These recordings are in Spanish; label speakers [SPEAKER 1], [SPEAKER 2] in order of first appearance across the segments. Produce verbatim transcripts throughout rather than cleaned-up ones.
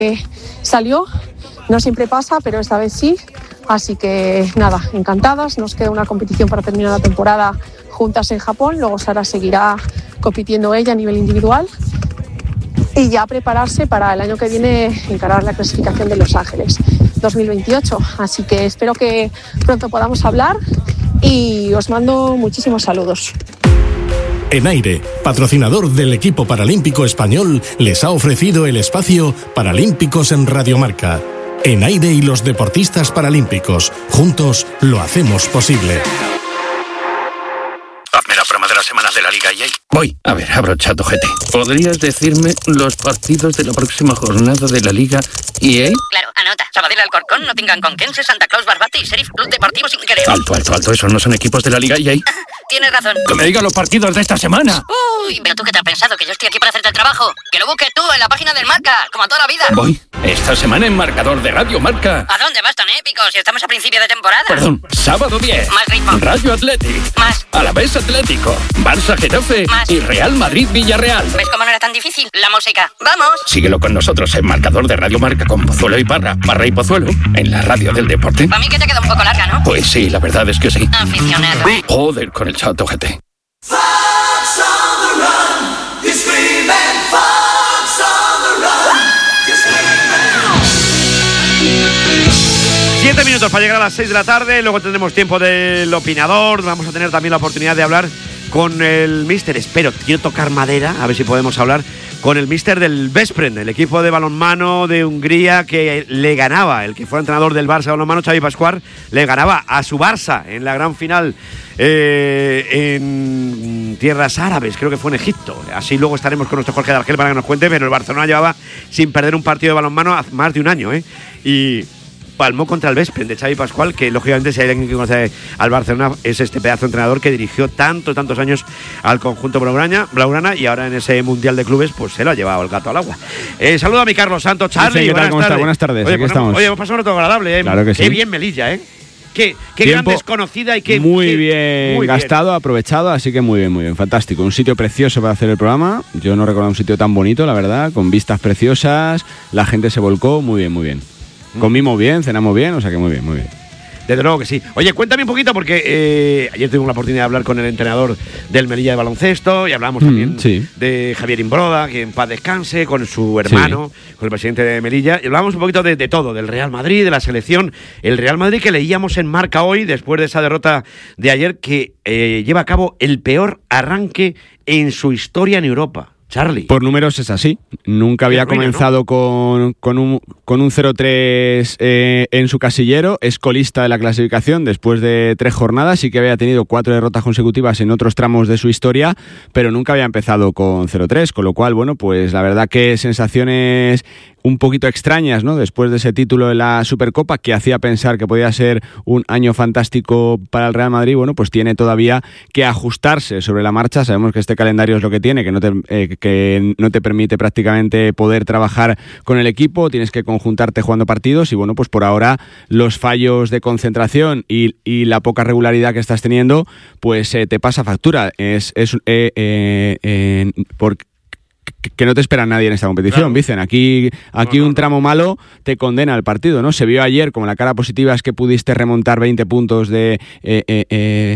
[SPEAKER 1] salió. No siempre pasa, pero esta vez sí. Así que nada, encantadas. Nos queda una competición para terminar la temporada juntas en Japón. Luego Sara seguirá compitiendo ella a nivel individual. Y ya prepararse para el año que viene encarar la clasificación de Los Ángeles dos mil veintiocho. Así que espero que pronto podamos hablar y os mando muchísimos saludos.
[SPEAKER 2] Enaire, patrocinador del equipo paralímpico español, les ha ofrecido el espacio Paralímpicos en Radio Marca. Enaire y los deportistas paralímpicos, juntos lo hacemos posible.
[SPEAKER 3] Hazme la promo de la semana de la Liga E A. Voy. A ver, abro ChatGPT. ¿Podrías decirme los partidos de la próxima jornada de la Liga E A?
[SPEAKER 4] Claro, anota. Sabadell, Alcorcón, Nottingham, Conquense, Santa Claus, Barbate y Sheriff Club Deportivo Sinquereo.
[SPEAKER 3] Alto, alto, alto. ¿Esos no son equipos de la Liga E A?
[SPEAKER 4] Tienes razón.
[SPEAKER 3] ¡Que me diga los partidos de esta semana!
[SPEAKER 4] Uy, pero tú qué te has pensado, que yo estoy aquí para hacerte el trabajo. Que lo busques tú en la página del Marca, como toda la vida.
[SPEAKER 3] Voy. Esta semana en Marcador de Radio Marca.
[SPEAKER 4] ¿A dónde vas tan épico si estamos a principio de temporada?
[SPEAKER 3] Perdón, sábado diez.
[SPEAKER 4] Más ritmo.
[SPEAKER 3] Rayo Athletic.
[SPEAKER 4] Más.
[SPEAKER 3] Alavés Atlético. Barça Getafe.
[SPEAKER 4] Más.
[SPEAKER 3] Y Real Madrid Villarreal.
[SPEAKER 4] ¿Ves cómo no era tan difícil? La música. ¡Vamos!
[SPEAKER 3] Síguelo con nosotros en Marcador de Radio Marca con Pozuelo y Parra. Barra y Pozuelo. En la radio del deporte.
[SPEAKER 4] Para mí que te queda un poco larga, ¿no?
[SPEAKER 3] Pues sí, la verdad es que sí.
[SPEAKER 4] Aficionado.
[SPEAKER 3] Joder, con el ChatGPT.
[SPEAKER 5] Siete minutos para llegar a las seis de la tarde. Luego tendremos tiempo del opinador. Vamos a tener también la oportunidad de hablar con el míster. Espero, quiero tocar madera, a ver si podemos hablar con el míster del Veszprém, el equipo de balonmano de Hungría que le ganaba, el que fue entrenador del Barça de balonmano, Xavi Pascual, le ganaba a su Barça en la gran final eh, en tierras árabes, creo que fue en Egipto. Así luego estaremos con nuestro Jorge de Argel para que nos cuente, pero el Barcelona llevaba sin perder un partido de balonmano hace más de un año, ¿eh? Y palmó contra el Veszprém de Xavi Pascual, que lógicamente si hay alguien que conoce al Barcelona es este pedazo de entrenador que dirigió tantos, tantos años al conjunto blaugrana, blaugrana y ahora en ese Mundial de Clubes pues se lo ha llevado el gato al agua. Eh, saludo a mi Carlos Santos, Charly,
[SPEAKER 6] ¿Qué tal?
[SPEAKER 5] buenas,
[SPEAKER 6] ¿Cómo
[SPEAKER 5] tardes.
[SPEAKER 6] Está? Buenas tardes.
[SPEAKER 5] Oye,
[SPEAKER 6] Aquí
[SPEAKER 5] pues,
[SPEAKER 6] estamos.
[SPEAKER 5] Oye, hemos pasado un rato agradable, ¿eh?
[SPEAKER 6] Claro que sí.
[SPEAKER 5] Qué bien Melilla, ¿eh? Qué, qué gran desconocida y qué
[SPEAKER 6] muy
[SPEAKER 5] qué,
[SPEAKER 6] bien
[SPEAKER 5] muy
[SPEAKER 6] gastado,
[SPEAKER 5] bien.
[SPEAKER 6] aprovechado, así que muy bien, muy bien, fantástico. Un sitio precioso para hacer el programa. Yo no recuerdo un sitio tan bonito, la verdad, con vistas preciosas. La gente se volcó, muy bien, muy bien. Comimos bien, cenamos bien, o sea que muy bien, muy bien.
[SPEAKER 5] Desde luego que sí. Oye, cuéntame un poquito porque eh, ayer tuvimos la oportunidad de hablar con el entrenador del Melilla de baloncesto y hablamos también
[SPEAKER 6] mm, sí.
[SPEAKER 5] de Javier Imbroda, que en paz descanse, con su hermano, sí. con el presidente de Melilla. Y hablamos un poquito de, de todo, del Real Madrid, de la selección. El Real Madrid que leíamos en Marca hoy, después de esa derrota de ayer, que eh, lleva a cabo el peor arranque en su historia en Europa. Charly.
[SPEAKER 6] Por números es así. Nunca había ruina, comenzado ¿no? con, con un, con un cero tres eh, en su casillero. Es colista de la clasificación después de tres jornadas. Sí que había tenido cuatro derrotas consecutivas en otros tramos de su historia, pero nunca había empezado con cero tres. Con lo cual, bueno, pues la verdad que sensaciones un poquito extrañas, ¿no? Después de ese título de la Supercopa que hacía pensar que podía ser un año fantástico para el Real Madrid, bueno, pues tiene todavía que ajustarse sobre la marcha. Sabemos que este calendario es lo que tiene, que no te, eh, que no te permite prácticamente poder trabajar con el equipo, tienes que conjuntarte jugando partidos y bueno, pues por ahora los fallos de concentración y, y la poca regularidad que estás teniendo, pues eh, te pasa factura. Es, es eh, eh, eh, porque que no te espera nadie en esta competición, claro. Vicen, aquí, aquí no, no, un tramo no. malo te condena al partido, ¿no? Se vio ayer como la cara positiva es que pudiste remontar veinte puntos de eh, eh, eh,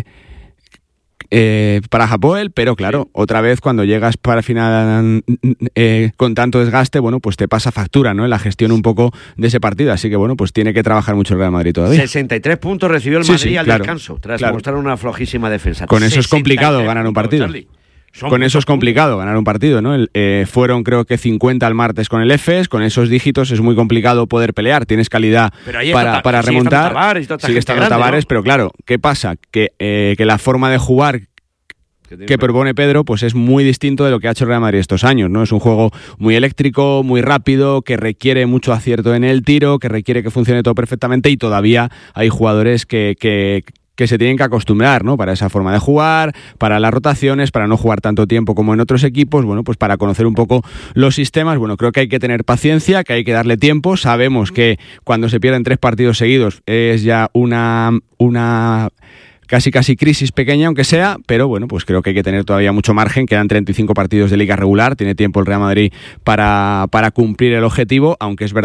[SPEAKER 6] eh, para Hapoel, pero claro, sí. otra vez cuando llegas para el final eh, con tanto desgaste, bueno, pues te pasa factura, ¿no? En la gestión un poco de ese partido, así que bueno, pues tiene que trabajar mucho el Real Madrid todavía.
[SPEAKER 5] sesenta y tres puntos recibió el
[SPEAKER 6] sí,
[SPEAKER 5] Madrid
[SPEAKER 6] sí,
[SPEAKER 5] al
[SPEAKER 6] claro,
[SPEAKER 5] descanso, tras
[SPEAKER 6] claro.
[SPEAKER 5] mostrar una flojísima defensa.
[SPEAKER 6] Con eso es complicado ganar un partido.
[SPEAKER 5] Charly. Son
[SPEAKER 6] con eso es complicado ganar un partido, ¿no? El, eh, fueron creo que cincuenta el martes con el Efes, con esos dígitos es muy complicado poder pelear, tienes calidad para, está, para remontar, sigue estando Tavares, sigue estando grande, Tavares, ¿no? Pero claro, ¿qué pasa? Que, eh, que la forma de jugar que propone Pedro pues es muy distinto de lo que ha hecho el Real Madrid estos años, ¿no? Es un juego muy eléctrico, muy rápido, que requiere mucho acierto en el tiro, que requiere que funcione todo perfectamente y todavía hay jugadores que... que que se tienen que acostumbrar, ¿no? Para esa forma de jugar, para las rotaciones, para no jugar tanto tiempo como en otros equipos, bueno, pues para conocer un poco los sistemas. Bueno, creo que hay que tener paciencia, que hay que darle tiempo. Sabemos que cuando se pierden tres partidos seguidos es ya una... una casi casi crisis pequeña, aunque sea, pero bueno, pues creo que hay que tener todavía mucho margen. Quedan treinta y cinco partidos de liga regular, tiene tiempo el Real Madrid para, para cumplir el objetivo, aunque es verdad